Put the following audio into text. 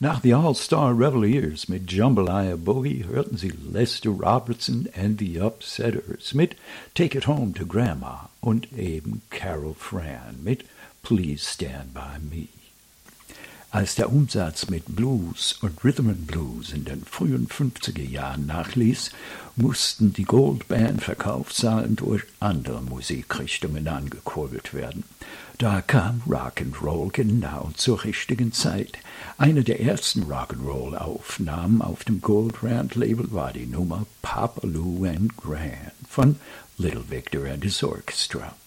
Nach The All-Star Reveliers mit Jambalaya Boogie hörten Sie Lester Robertson and the Upsetters mit Take It Home to Grandma und eben Carol Fran mit Please Stand By Me. Als der Umsatz mit Blues und Rhythm and Blues in den frühen 50er Jahren nachließ, mussten die Gold-Band-Verkaufszahlen durch andere Musikrichtungen angekurbelt werden. Da kam Rock'n'Roll genau zur richtigen Zeit. Eine der ersten Rock'n'Roll-Aufnahmen auf dem Gold-Round-Label war die Nummer Papa Lou and Gran von Little Victor and his Orchestra.